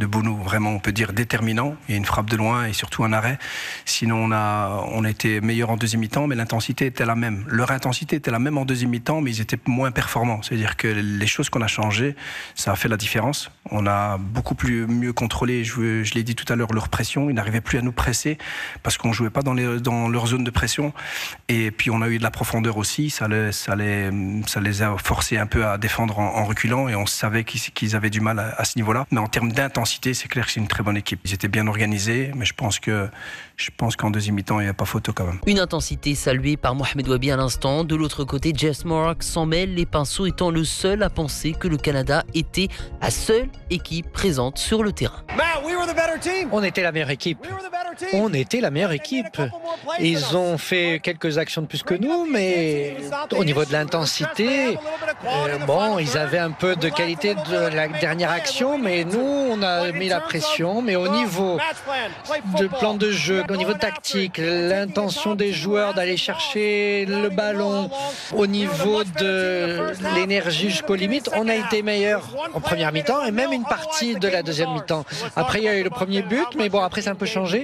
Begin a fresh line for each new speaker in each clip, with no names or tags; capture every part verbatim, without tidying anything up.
de Bounou, vraiment on peut dire déterminant. Il y a une frappe de loin et surtout un arrêt. Sinon on a, on était meilleur en deuxième mi-temps, mais l'intensité était la même. Leur intensité était la même en deuxième mi-temps, mais ils étaient moins performants. C'est-à-dire que les choses qu'on a changées, ça a fait la différence. On a beaucoup plus mieux contrôlé, je, je l'ai dit tout à l'heure, leur pression. Ils n'arrivaient plus à nous presser parce qu'on jouait pas dans, les, dans leur zone de pression. Et puis on a eu de la profondeur aussi. Ça les, ça les, ça les a forcés un peu à défendre en, en reculant et on savait qu'ils, qu'ils avaient du mal à, à ce niveau-là. Mais en termes d'intensité, c'est clair que c'est une très bonne équipe. Ils étaient bien organisés, mais je pense que je pense qu'en deuxième mi-temps, il n'y a pas photo quand même.
Une intensité saluée par Mohamed Wabi à l'instant. De l'autre côté, Jess Morrock s'en mêle, les pinceaux étant le seul à penser que le Canada était la seule équipe présente sur le terrain.
On était la meilleure équipe. On était la meilleure équipe. Ils ont fait quelques actions de plus que nous, mais au niveau de l'intensité, euh, bon, ils avaient un peu de qualité de la dernière action, mais nous, on a mis la pression. Mais au niveau de plan de jeu, au niveau tactique, l'intention des joueurs d'aller chercher le ballon, au niveau de l'énergie jusqu'aux limites, on a été meilleur en première mi-temps et même une partie de la deuxième mi-temps. Après, il y a eu le premier but, mais bon, après, c'est un peu changé.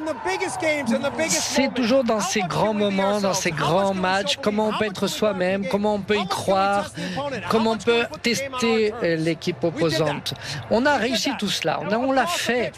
C'est toujours dans ces grands moments, dans ces grands matchs, comment on peut être soi-même, comment on peut y croire, comment on peut tester l'équipe opposante. On a réussi tout cela, on, a, on l'a fait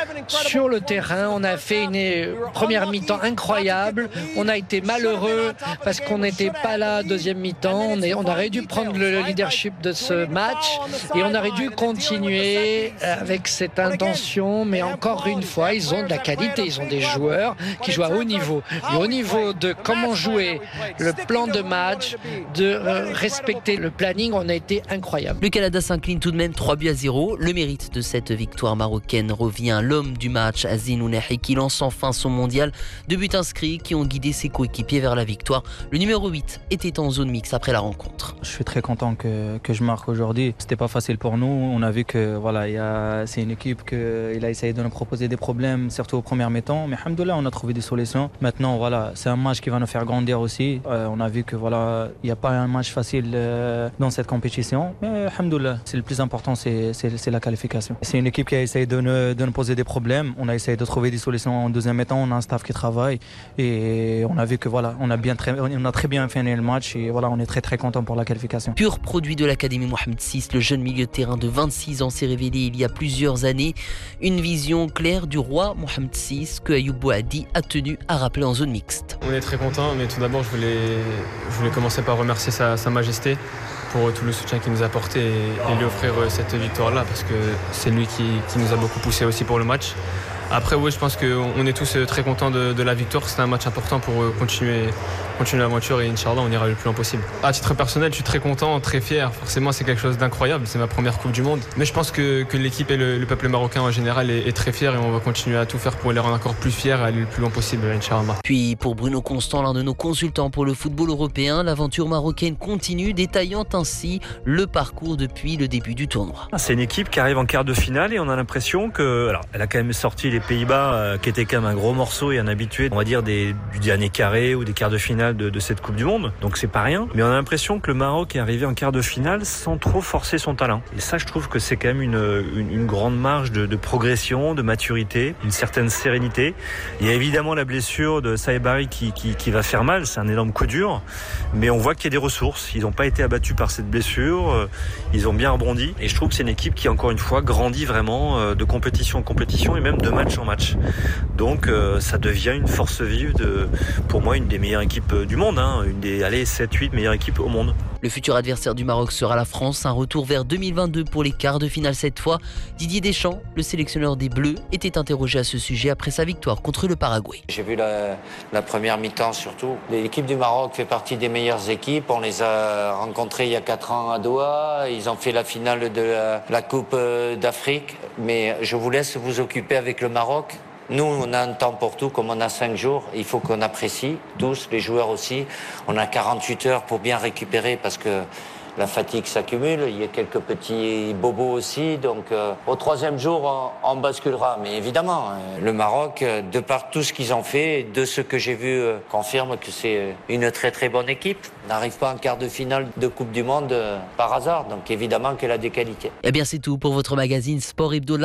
sur le terrain, on a fait une première mi-temps incroyable, on a été malheureux parce qu'on n'était pas là deuxième mi-temps, on, est, on aurait dû prendre le leadership de ce match et on aurait dû continuer avec cette intention, mais encore une fois, ils ont de la qualité, ils ont des joueurs qui jouent à haut niveau. Et au niveau de comment jouer, le plan de match, de euh, respecter le planning, on a été incroyable.
Le Canada s'incline tout de même trois buts à zéro. Le mérite de cette victoire marocaine revient à l'homme du match, Azine Ounahi, qui lance enfin son mondial. Deux buts inscrits qui ont guidé ses coéquipiers vers la victoire. Le numéro huit était en zone mixte après la rencontre.
Je suis très content que, que je marque aujourd'hui. C'était pas facile pour nous. On a vu que voilà, y a, c'est une équipe qu'il a essayé de nous proposer des problèmes, surtout au premier mi-temps. Mais alhamdoulilah, on a trouvé des solutions. Maintenant, voilà, c'est un match qui va nous faire grandir aussi. Euh, on a vu que voilà, il n'y a pas un match facile euh, dans cette compétition. Mais alhamdoulilah, c'est le plus important, c'est, c'est, c'est la qualification. C'est une équipe qui a essayé de nous, de nous poser des problèmes. On a essayé de trouver des solutions en deuxième mi-temps. On a un staff qui travaille et on a vu que voilà, on a bien très, on a très bien fini le match et voilà, on est très très content pour la qualification.
Pur produit de l'académie Mohamed six, le jeune milieu de terrain de vingt-six ans s'est révélé il y a plusieurs années. Une vision claire du roi Mohamed six que Ayoub Bouhaddi a tenu à rappeler en zone mixte.
On est très content, mais tout d'abord je voulais, je voulais commencer par remercier sa, sa majesté pour tout le soutien qu'il nous a apporté et, et lui offrir cette victoire-là parce que c'est lui qui, qui nous a beaucoup poussé aussi pour le match. Après, oui, je pense qu'on est tous très contents de, de la victoire. C'était un match important pour continuer, continuer l'aventure et Inch'Allah, on ira le plus loin possible. À titre personnel, je suis très content, très fier. Forcément, c'est quelque chose d'incroyable. C'est ma première Coupe du Monde. Mais je pense que, que l'équipe et le, le peuple marocain en général est, est très fier et on va continuer à tout faire pour les rendre encore plus fiers et aller le plus loin possible, Inch'Allah.
Puis, pour Bruno Constant, l'un de nos consultants pour le football européen, l'aventure marocaine continue, détaillant ainsi le parcours depuis le début du tournoi.
C'est une équipe qui arrive en quart de finale et on a l'impression que, alors, elle a quand même sorti les Pays-Bas euh, qui était quand même un gros morceau et un habitué, on va dire, des, du dernier carré ou des quarts de finale de, de cette Coupe du Monde. Donc c'est pas rien. Mais on a l'impression que le Maroc est arrivé en quart de finale sans trop forcer son talent. Et ça, je trouve que c'est quand même une, une, une grande marge de, de progression, de maturité, une certaine sérénité. Il y a évidemment la blessure de Saïbari qui, qui, qui va faire mal. C'est un énorme coup dur. Mais on voit qu'il y a des ressources. Ils n'ont pas été abattus par cette blessure. Ils ont bien rebondi. Et je trouve que c'est une équipe qui, encore une fois, grandit vraiment de compétition en compétition et même de match en match. Donc euh, ça devient une force vive de, pour moi, une des meilleures équipes du monde, hein, une des allez, sept huit meilleures équipes au monde.
Le futur adversaire du Maroc sera la France, un retour vers deux mille vingt-deux pour les quarts de finale cette fois. Didier Deschamps, le sélectionneur des Bleus, était interrogé à ce sujet après sa victoire contre le Paraguay.
J'ai vu la, la première mi-temps surtout. L'équipe du Maroc fait partie des meilleures équipes. On les a rencontrés il y a quatre ans à Doha. Ils ont fait la finale de la, la Coupe d'Afrique. Mais je vous laisse vous occuper avec le Maroc. Nous, on a un temps pour tout, comme on a cinq jours. Il faut qu'on apprécie, tous, les joueurs aussi. On a quarante-huit heures pour bien récupérer parce que la fatigue s'accumule. Il y a quelques petits bobos aussi. Donc, euh, au troisième jour, on, on basculera. Mais évidemment, euh, le Maroc, euh, de par tout ce qu'ils ont fait, de ce que j'ai vu, euh, confirme que c'est une très très bonne équipe. On n'arrive pas en quart de finale de Coupe du Monde euh, par hasard. Donc, évidemment qu'elle a des qualités.
Eh bien, c'est tout pour votre magazine Sport Hebdo.